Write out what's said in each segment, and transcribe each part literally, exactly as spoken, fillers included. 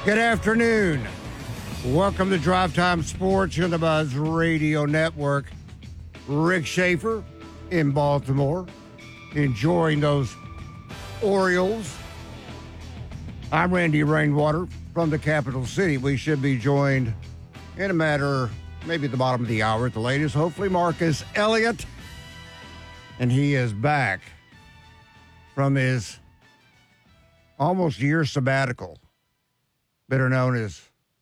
Good afternoon. Welcome to Drive Time Sports on the Buzz Radio Network. Rick Schaefer in Baltimore, enjoying those Orioles. I'm Randy Rainwater from the capital city. We should be joined in a matter, maybe at the bottom of the hour at the latest, hopefully Marcus Elliott. And he is back from his almost year sabbatical, better known as,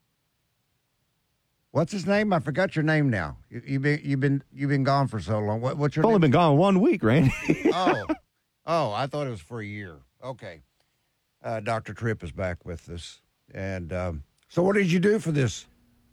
what's his name? I forgot your name now. You, you've been you've been you've been gone for so long. What, what's your I've only name? been gone one week, Randy. oh, oh, I thought it was for a year. Okay, uh, Doctor Tripp is back with us, and um, so what did you do for this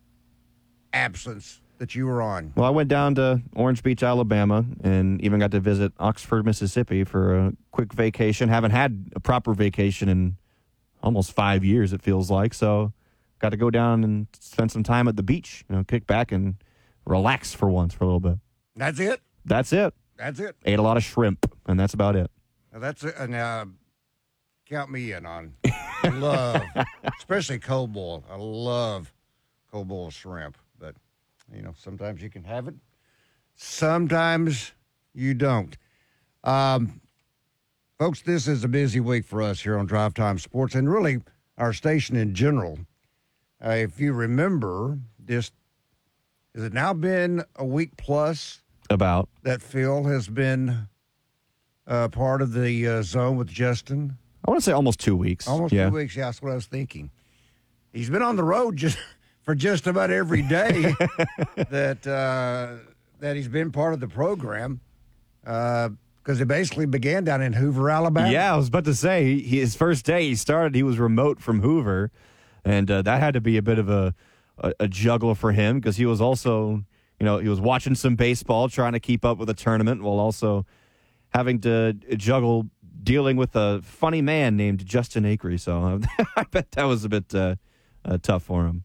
absence that you were on? Well, I went down to Orange Beach, Alabama, and even got to visit Oxford, Mississippi for a quick vacation. Haven't had a proper vacation in almost five years, it feels like. So got to go down and spend some time at the beach, you know, kick back and relax for once for a little bit. That's it? That's it. That's it? Ate a lot of shrimp, and that's about it. Now that's it. And uh, count me in on. I love, especially cold boil. I love cold boiled shrimp. But, you know, sometimes you can have it. Sometimes you don't. Um, folks, this is a busy week for us here on Drive Time Sports, and really our station in general. Uh, if you remember, this has it now been a week plus About. that Phil has been uh, part of the uh, zone with Justin? I want to say almost two weeks. Almost yeah. two weeks, yeah, that's what I was thinking. He's been on the road just for just about every day that uh, that he's been part of the program, because uh, it basically began down in Hoover, Alabama. Yeah, I was about to say, he, his first day he started, he was remote from Hoover, and uh, that had to be a bit of a, a, a juggle for him, because he was also, you know, he was watching some baseball, trying to keep up with the tournament, while also having to juggle dealing with a funny man named Justin Acree. So uh, I bet that was a bit uh, uh, tough for him.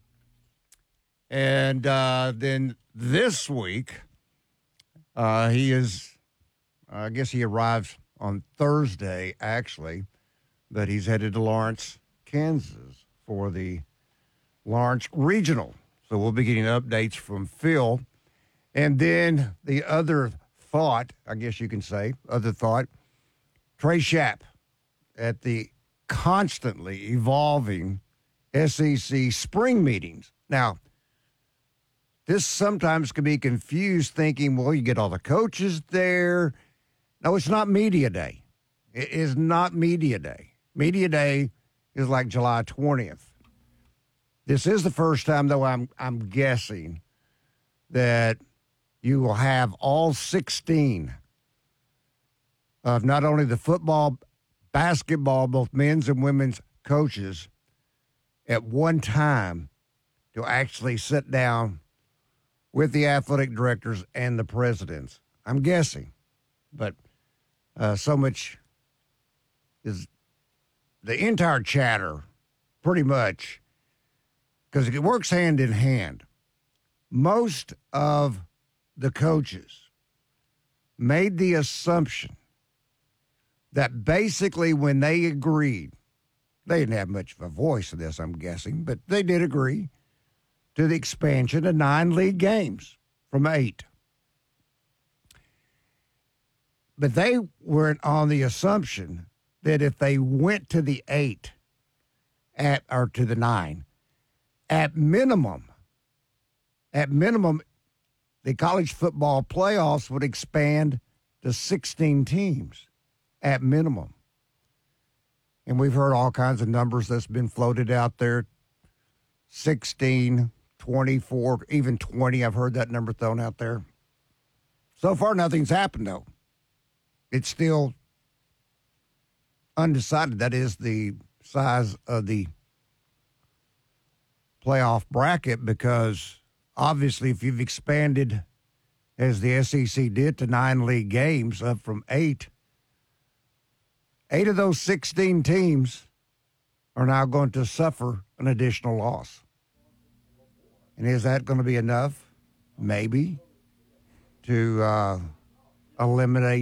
And uh, then this week, uh, he is, I guess he arrives on Thursday, actually, but he's headed to Lawrence, Kansas for the Lawrence Regional. So we'll be getting updates from Phil. And then the other thought, I guess you can say, other thought, Trey Schapp at the constantly evolving S E C spring meetings. Now, this sometimes can be confused thinking, well, you get all the coaches there. No, it's not media day. It is not media day. Media day is like July twentieth. This is the first time, though, I'm I'm guessing that you will have all sixteen of not only the football, basketball, both men's and women's coaches at one time to actually sit down with the athletic directors and the presidents. I'm guessing, but uh, so much is the entire chatter pretty much, because it works hand in hand. Most of the coaches made the assumption that basically when they agreed, they didn't have much of a voice in this, I'm guessing, but they did agree to the expansion of nine league games from eight. But they were on the assumption that if they went to the eight at or to the nine, at minimum, at minimum, the college football playoffs would expand to sixteen teams at minimum. And we've heard all kinds of numbers that's been floated out there, sixteen, twenty-four, even twenty. I've heard that number thrown out there. So far, nothing's happened, though. It's still undecided. That is the size of the playoff bracket, because obviously if you've expanded, as the S E C did, to nine league games up from eight, eight of those sixteen teams are now going to suffer an additional loss. And is that going to be enough? Maybe. To uh, eliminate